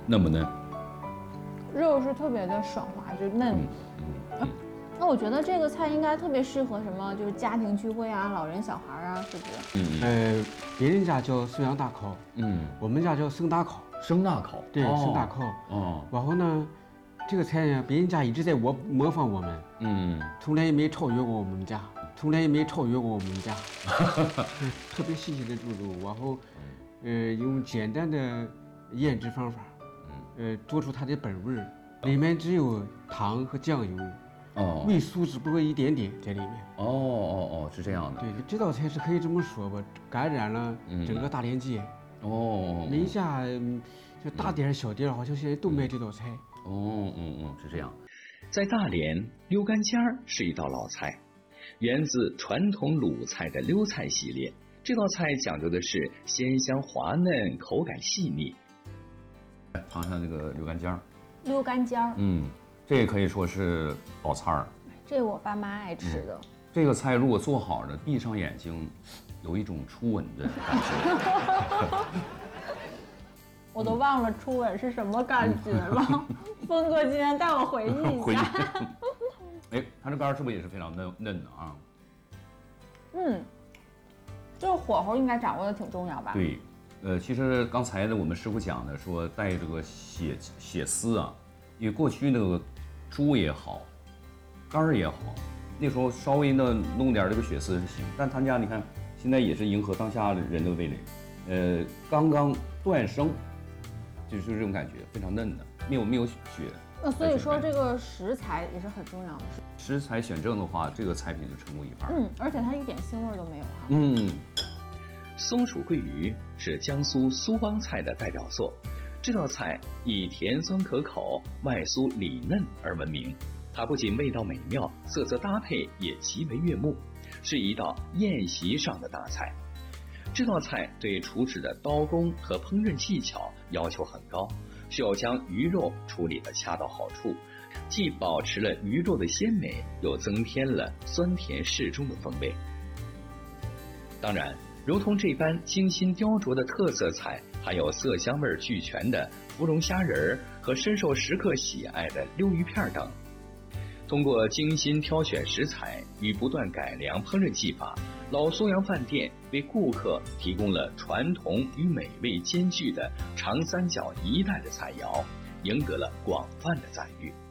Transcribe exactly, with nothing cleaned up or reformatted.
嫩不嫩？ 肉是特别的爽滑，就嫩。嗯嗯啊、那我觉得这个菜应该特别适合什么，就是家庭聚会啊，老人小孩啊，是不是？ 嗯呃，别人家叫素阳大烤，嗯，我们家叫生大烤。 生大烤， 对， 哦、 生大烤。 哦。 然后呢，这个菜呢，别人家一直在我模仿我们，嗯，从来也没超越过我们家，从来也没超越过我们家。特别细细的猪肉，然后，呃，用简单的腌制方法，呃，做出它的本味儿。里面只有糖和酱油，哦，味素只不过一点点在里面。 哦哦哦，是这样的。 对，这道菜是可以这么说吧，感染了整个大连街。嗯、哦，每一家就大店小店，好像现在都卖这道菜。 哦，嗯嗯，是这样。 在大连，溜干尖儿是一道老菜，源自传统鲁菜的溜菜系列。这道菜讲究的是鲜香滑嫩，口感细腻。 尝尝这个溜干尖儿。 溜干尖儿， 嗯，这也可以说是老菜儿。 这我爸妈爱吃的。嗯、 这个菜如果做好了，闭上眼睛，有一种初吻的感觉。 我都忘了初吻是什么感觉了。峰哥今天带我回忆一下。 哎，它这干是不是也是非常嫩嫩的啊？ 嗯，这个火候应该掌握的挺重要吧？ 对。呃，其实刚才呢，我们师傅讲的说带这个血血丝啊，因为过去那个猪也好，肝儿也好，那时候稍微呢弄点这个血丝是行，但他家你看现在也是迎合当下人的味蕾，呃，刚刚断生，就是这种感觉，非常嫩的，没有没有血。 那所以说这个食材也是很重要的。 食材选正的话，这个菜品就成功一半。 嗯，而且它一点腥味都没有啊。 嗯。 松鼠桂鱼是江苏苏帮菜的代表作，这道菜以甜酸可口、外酥里嫩而闻名。它不仅味道美妙，色泽搭配也极为悦目，是一道宴席上的大菜。这道菜对厨师的刀工和烹饪技巧要求很高，需要将鱼肉处理得恰到好处，既保持了鱼肉的鲜美，又增添了酸甜适中的风味。当然，如同这般精心雕琢的特色菜，还有色香味俱全的芙蓉虾仁儿和深受食客喜爱的溜鱼片等。通过精心挑选食材与不断改良烹饪技法，老苏阳饭店为顾客提供了传统与美味兼具的长三角一带的菜肴，赢得了广泛的赞誉。